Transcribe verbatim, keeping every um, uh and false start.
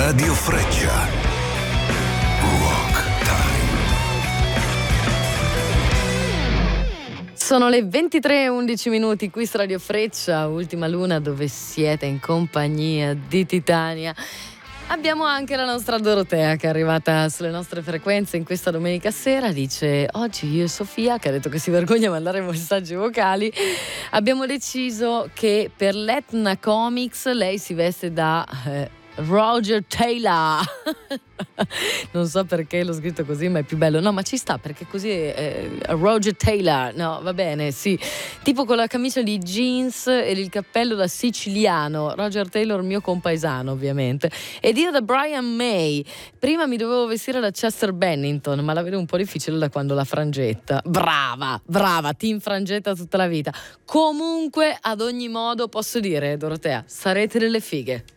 Radio Freccia. Rock Time. Sono le ventitré e undici minuti qui su Radio Freccia, Ultima Luna, dove siete in compagnia di Titania. Abbiamo anche la nostra Dorotea che è arrivata sulle nostre frequenze in questa domenica sera. Dice: oggi io e Sofia, che ha detto che si vergogna a mandare messaggi vocali, abbiamo deciso che per l'Etna Comics lei si veste da eh, Roger Taylor. Non so perché l'ho scritto così, ma è più bello. No, ma ci sta, perché così è, è Roger Taylor. No, va bene, sì. Tipo con la camicia di jeans e il cappello da siciliano. Roger Taylor, mio compaesano, ovviamente. Ed io da Brian May. Prima mi dovevo vestire da Chester Bennington, ma la vedo un po' difficile da quando la frangetta. Brava, brava, team frangetta tutta la vita. Comunque, ad ogni modo, posso dire, Dorotea, sarete delle fighe.